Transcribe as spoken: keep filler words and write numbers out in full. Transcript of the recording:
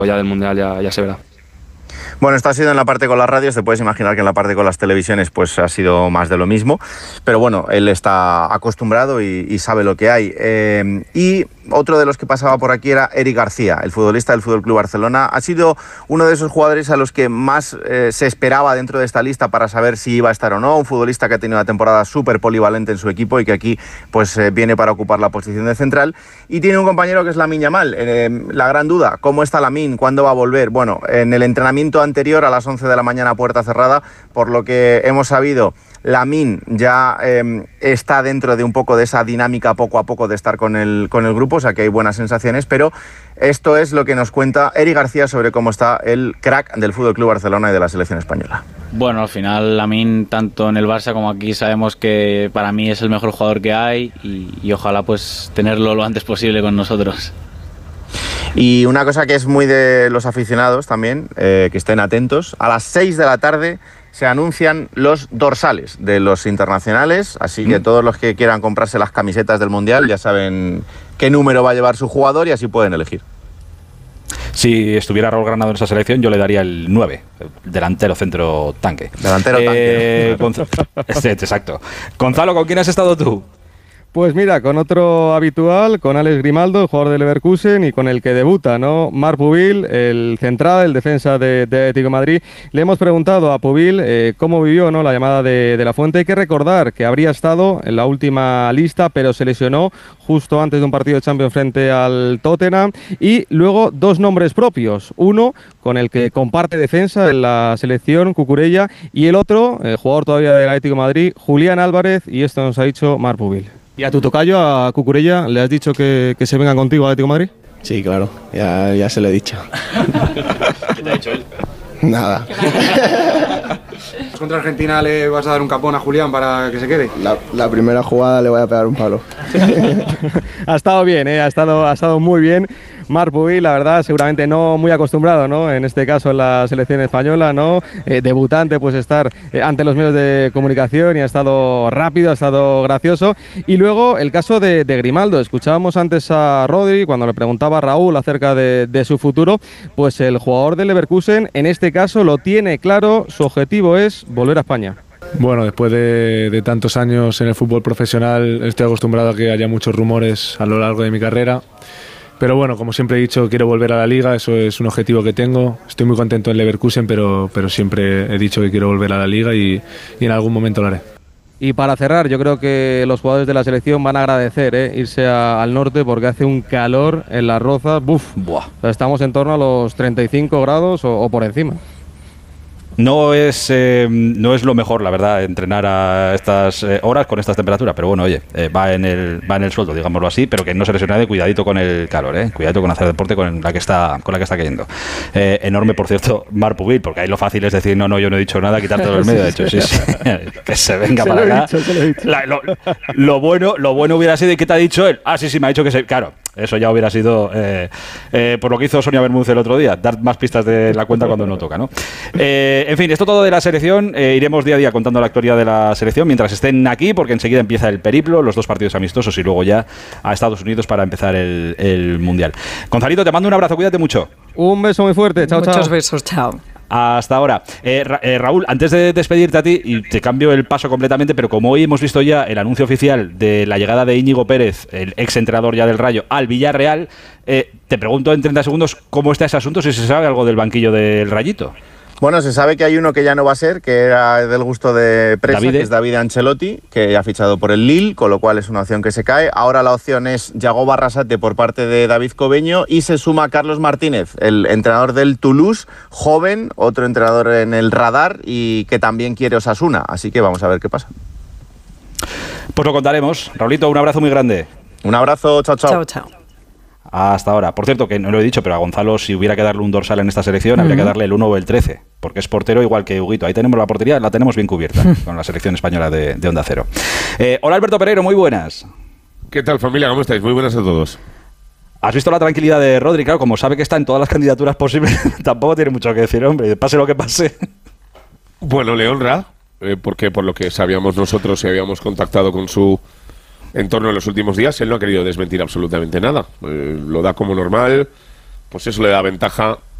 ya del Mundial ya, ya se verá. Bueno, esto ha sido en la parte con las radios, te puedes imaginar que en la parte con las televisiones pues ha sido más de lo mismo, pero bueno, él está acostumbrado y, y sabe lo que hay. Eh, y otro de los que pasaba por aquí era Eric García, el futbolista del F C Barcelona. Ha sido uno de esos jugadores a los que más eh, se esperaba dentro de esta lista para saber si iba a estar o no, un futbolista que ha tenido una temporada súper polivalente en su equipo y que aquí pues eh, viene para ocupar la posición de central, y tiene un compañero que es Lamine Yamal. Eh, la gran duda, ¿cómo está Lamine? ¿Cuándo va a volver? Bueno, en el entrenamiento anterior a las once de la mañana a puerta cerrada, por lo que hemos sabido, Lamine ya eh, está dentro de un poco de esa dinámica poco a poco de estar con el, con el grupo, o sea que hay buenas sensaciones, pero esto es lo que nos cuenta Eric García sobre cómo está el crack del F C Barcelona y de la selección española. Bueno, al final Lamine, tanto en el Barça como aquí, sabemos que para mí es el mejor jugador que hay y, y ojalá pues tenerlo lo antes posible con nosotros. Y una cosa que es muy de los aficionados también, eh, que estén atentos, a las seis de la tarde se anuncian los dorsales de los internacionales, así que todos los que quieran comprarse las camisetas del Mundial ya saben qué número va a llevar su jugador y así pueden elegir. Si estuviera Raúl Granado en esa selección, yo le daría el nueve, delantero, centro, tanque. Delantero, eh, tanque. ¿no? Sí, exacto. Gonzalo, ¿con quién has estado tú? Pues mira, con otro habitual, con Alex Grimaldo, el jugador del Leverkusen, y con el que debuta, ¿no? Marc Pubil, el central, el defensa de, de Atlético de Madrid. Le hemos preguntado a Pubil eh, cómo vivió, ¿no?, la llamada de, de la Fuente. Hay que recordar que habría estado en la última lista, pero se lesionó justo antes de un partido de Champions frente al Tottenham. Y luego dos nombres propios. Uno con el que comparte defensa en la selección, Cucurella, y el otro, el jugador todavía del Atlético de Madrid, Julián Álvarez, y esto nos ha dicho Marc Pubil. ¿Y a tu tocayo, a Cucurella, le has dicho que, que se venga contigo al Atlético de Madrid? Sí, claro, ya, ya se lo he dicho. ¿Qué te ha dicho él? Nada. ¿Contra Argentina le vas a dar un capón a Julián para que se quede? La, la primera jugada le voy a pegar un palo. Ha estado bien, ¿eh? ha, estado, ha estado muy bien. Marc Pubil, la verdad, seguramente no muy acostumbrado, ¿no? En este caso en la selección española, ¿no? Eh, debutante, pues estar eh, ante los medios de comunicación, y ha estado rápido, ha estado gracioso. Y luego el caso de, de Grimaldo. Escuchábamos antes a Rodri cuando le preguntaba a Raúl acerca de, de su futuro. Pues el jugador del Leverkusen, en este caso, lo tiene claro. Su objetivo es volver a España. Bueno, después de, de tantos años en el fútbol profesional, estoy acostumbrado a que haya muchos rumores a lo largo de mi carrera. Pero bueno, como siempre he dicho, quiero volver a la Liga, eso es un objetivo que tengo. Estoy muy contento en Leverkusen, pero, pero siempre he dicho que quiero volver a la Liga y, y en algún momento lo haré. Y para cerrar, yo creo que los jugadores de la selección van a agradecer ¿eh? irse a, al norte, porque hace un calor en Las Rozas. Buf, buah. Estamos en torno a los treinta y cinco grados o, o por encima. No es, eh, no es lo mejor, la verdad, entrenar a estas eh, horas con estas temperaturas, pero bueno, oye, eh, va en el va en el sueldo, digámoslo así, pero que no se lesione, cuidadito con el calor, eh, cuidadito con hacer deporte con la que está con la que está cayendo. Eh, enorme, por cierto, Marc Pubil, porque ahí lo fácil es decir, no, no, yo no he dicho nada, quitártelo del medio, de hecho, sí, sí, que se venga se para acá. Dicho, se lo, he dicho. La, lo, lo bueno, lo bueno hubiera sido, ¿y qué te ha dicho él? Ah, sí, sí, me ha dicho que se, claro. Eso ya hubiera sido, eh, eh, por lo que hizo Sonia Bermúdez el otro día, dar más pistas de la cuenta cuando no toca, ¿no? Eh, en fin, esto todo de la selección, eh, iremos día a día contando la actualidad de la selección mientras estén aquí, porque enseguida empieza el periplo, los dos partidos amistosos y luego ya a Estados Unidos para empezar el, el Mundial. Gonzalito, te mando un abrazo, cuídate mucho. Un beso muy fuerte, chao, chao. Muchos besos, chao. Hasta ahora. Eh, Ra eh, Raúl, antes de despedirte a ti, y te cambio el paso completamente, pero como hoy hemos visto ya el anuncio oficial de la llegada de Íñigo Pérez, el ex entrenador ya del Rayo, al Villarreal, eh, te pregunto en treinta segundos cómo está ese asunto, si se sabe algo del banquillo del Rayito. Bueno, se sabe que hay uno que ya no va a ser, que era del gusto de Presa, Davide. que es David Ancelotti, que ha fichado por el Lille, con lo cual es una opción que se cae. Ahora la opción es Yago Barrasate por parte de David Cobeño, y se suma Carlos Martínez, el entrenador del Toulouse, joven, otro entrenador en el radar y que también quiere Osasuna. Así que vamos a ver qué pasa. Pues lo contaremos. Raulito, un abrazo muy grande. Un abrazo, chao, chao. Chao, chao. Hasta ahora. Por cierto, que no lo he dicho, pero a Gonzalo, si hubiera que darle un dorsal en esta selección, uh-huh. habría que darle el uno o el trece, porque es portero igual que Huguito. Ahí tenemos la portería, la tenemos bien cubierta con la selección española de, de Onda Cero. Eh, hola, Alberto Pereiro, muy buenas. ¿Qué tal, familia? ¿Cómo estáis? Muy buenas a todos. ¿Has visto la tranquilidad de Rodri? Claro, como sabe que está en todas las candidaturas posibles, tampoco tiene mucho que decir, hombre, pase lo que pase. Bueno, le honra, eh, porque por lo que sabíamos nosotros y habíamos contactado con su entorno en los últimos días, él no ha querido desmentir absolutamente nada. Eh, lo da como normal, pues eso le da ventaja